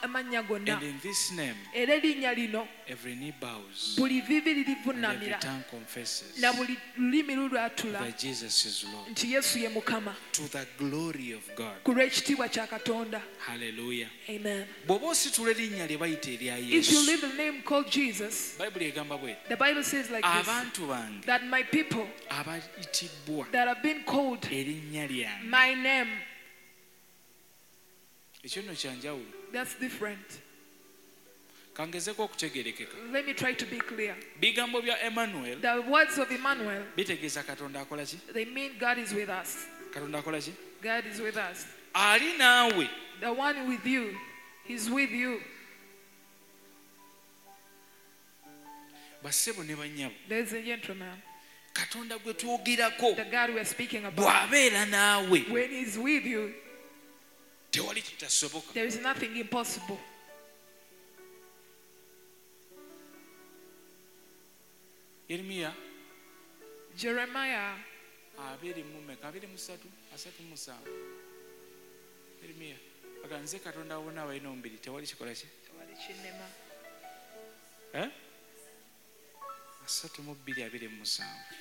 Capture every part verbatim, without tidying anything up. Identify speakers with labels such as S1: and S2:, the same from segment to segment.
S1: amanya gonna.
S2: And in this name,
S1: Era erinnya lino
S2: every knee bows
S1: buli vivi
S2: and every
S1: lirivuunamira
S2: tongue confesses
S1: na buli lulimi lulwatula
S2: that Jesus is Lord,
S1: nti Yesu ye Mukama
S2: to the glory of God.
S1: ku lw'ekitiibwa kya Katonda.
S2: Hallelujah.
S1: Amen.
S2: Bw'oba ositula erinnya lye bayita erya
S1: If you
S2: Yesu,
S1: leave the name called Jesus,
S2: Bayibuli egamba bwe
S1: the Bible says like this,
S2: abantu bange
S1: that my people
S2: abayitibbwa
S1: that have been called
S2: erinnya lyange.
S1: my name,
S2: Ekyo nno kya njawulo.
S1: that's different.
S2: Kangezeko okutegeerekeka.
S1: Let me try to be clear.
S2: Bigambo bya Emmanuel
S1: The words of Emmanuel,
S2: bitegeeza Katonda akola ki?
S1: they mean God is with us.
S2: Katonda akola ki?
S1: God is with us.
S2: Ali naawe.
S1: The one with you, He's with you.
S2: Bassebo ne bannyabo.
S1: Ladies and gentlemen,
S2: Katonda gwe twogerako
S1: the God we are speaking about,
S2: bw'abeera naawe
S1: when He's with you,
S2: tewali kitasoboka.
S1: there is nothing impossible.
S2: Yeremiya
S1: Jeremiah
S2: abiri mu mmeka abiri mu ssatu asatu mu musanvu. Yeremiya aga nze Katonda wabona abalina omubiri tewali kikola ki? Eh? asatu mu bbiri abiri mu musanvu.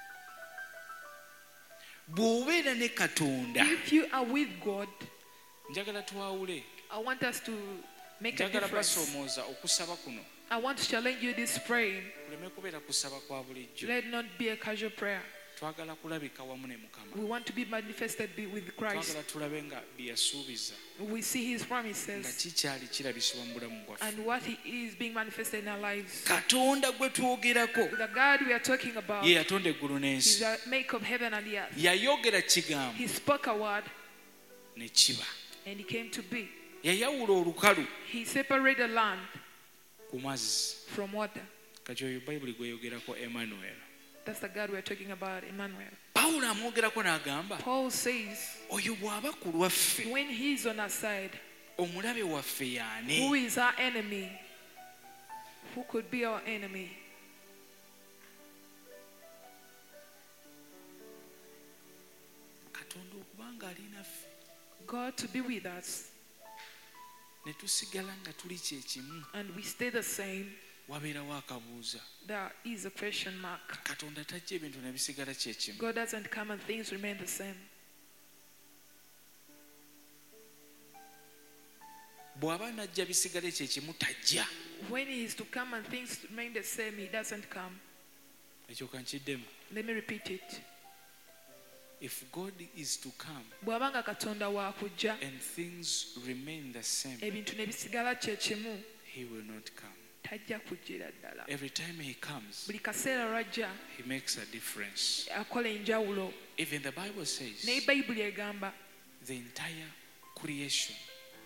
S2: Bw'obeera ne Katonda,
S1: If you are with God,
S2: njagala twawule,
S1: I want us to make a
S2: njagala
S1: difference.
S2: basoomooza okusaba kuno
S1: I want to challenge you this praying.
S2: kuleme kubeera kusaba kwa bulijjo.
S1: Let it not be a casual prayer.
S2: Twagala kulabika wamu ne Mukama.
S1: We want to be manifested be- with Christ.
S2: Twagala tulabe nga bye yasuubiza
S1: We see His
S2: nga
S1: promises
S2: kikyali kirabisibwa mu bulamu bwaffe.
S1: and what He is being manifested in our lives.
S2: Katonda gwe twogerako
S1: The God we are talking about
S2: ye yatonda eggulu
S1: is
S2: n'ensi.
S1: the maker of heaven and the earth.
S2: Yayogera kigambo
S1: He spoke a word
S2: ne kiba.
S1: and it came to be.
S2: Yayawula olukalu
S1: He separated land
S2: ku mazzi.
S1: from water.
S2: Kati oyo Bayibuli gweyogerako Emmanuel.
S1: That's the God we are talking about, Emmanuel.
S2: Pawulo amwogerako n'agamba
S1: Paul says,
S2: oyo bw'aba ku lwaffe
S1: when He's on our side,
S2: omulabe waffe y'ani?
S1: who is our enemy? Who could be our enemy?
S2: Katonda okubanga ali naffe
S1: God to be with us,
S2: ne tusigala nga tuli kye kimu,
S1: and we stay the same.
S2: wabeerawo akabuuza.
S1: There is a question mark.
S2: Katonda tajja ebintu ne bisigala kye kimu.
S1: God doesn't come and things remain the same.
S2: Bw'aba najja bisigale kye kimu tajja.
S1: When He is to come and things remain the same, He doesn't come.
S2: Ekyo kankiddemu.
S1: Let me repeat it.
S2: If God is to come
S1: Bw'abanga Katonda wa kujja,
S2: and things remain the same,
S1: ebintu ne bisigala kye kimu,
S2: he will not come.
S1: tajja kujjira ddala.
S2: Every time he comes,
S1: Buli kaseera lw'ajja
S2: he makes a difference.
S1: akola enjawulo.
S2: Even the Bible says
S1: Naye Bayibuli egamba
S2: the entire creation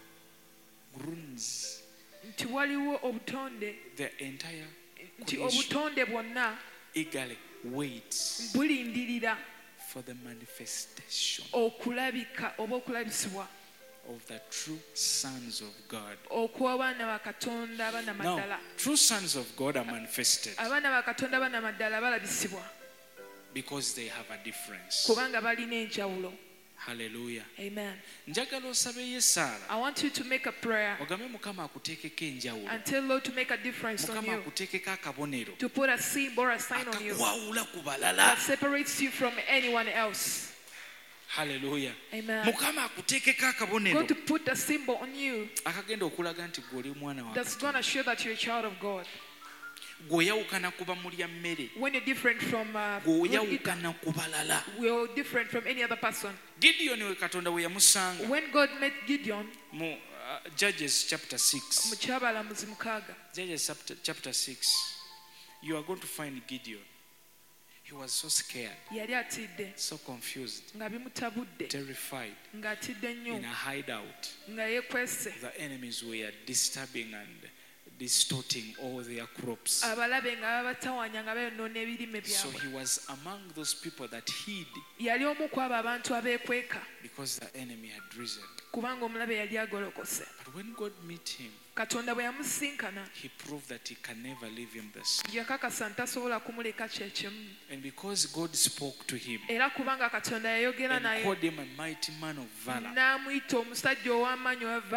S2: groans.
S1: nti waliwo obutonde,
S2: The entire
S1: nti
S2: creation
S1: obutonde bwonna
S2: eagerly waits
S1: bulindirira
S2: for the manifestation
S1: okulabika oba okulabisibwa
S2: of the true sons of God.
S1: okw'abaana ba Katonda abaana
S2: Now,
S1: maddala.
S2: true sons of God are manifested
S1: Abaana ba Katonda abaana maddala balabisibwa
S2: because they have a difference.
S1: kubanga balina enjawulo.
S2: Hallelujah.
S1: Amen.
S2: Njagala osabe ye Saara
S1: I want you to make a prayer
S2: ogambe Mukama akuteekeko enjawulo,
S1: and tell Lord to make a difference on
S2: Mukama
S1: you,
S2: akuteekeko akabonero
S1: to put a symbol or a sign on you
S2: akakwawula ku balala.
S1: that separates you from anyone else.
S2: Hallelujah.
S1: Amen.
S2: Mukama akuteekeko akabonero
S1: God to put a symbol on you
S2: akagenda okulaga nti gwe oli mwana wa
S1: that's
S2: Katonda.
S1: going to show that you're a child of God.
S2: Gw'oyawukana kuba mulya mmere,
S1: When you're different from uh,
S2: gw'oyawukana ku balala.
S1: we're different from any other person.
S2: Gideon we Katonda we yamusanga
S1: When God met Gideon,
S2: mu uh, Judges chapter six.
S1: mu kyabalamuzi mukaaga,
S2: Judges chapter, chapter six. You are going to find Gideon. He was so scared,
S1: yali atidde
S2: so confused,
S1: nga bimutabudde,
S2: terrified,
S1: ng'atidde nnyo,
S2: in a hideout.
S1: nga yeekwese.
S2: The enemies were disturbing and distorting all their crops.
S1: Abalabe nga babatawanya nga bayonoona ebirime
S2: So
S1: byabwe.
S2: he was among those people that hid
S1: Yali omu ku abo abantu abeekweka
S2: because the enemy had risen.
S1: kubanga omulabe yali agolokose.
S2: But when God met him,
S1: Katonda bwe yamusisinkana,
S2: he proved that he can never leave him the same.
S1: yakakasa ntasobola kumuleka kye kimu.
S2: And because God spoke to him
S1: Era kubanga Katonda yayogera
S2: and
S1: naye
S2: called him a mighty man of valor,
S1: n'amuyita omusajja ow'amaanyi ow'eva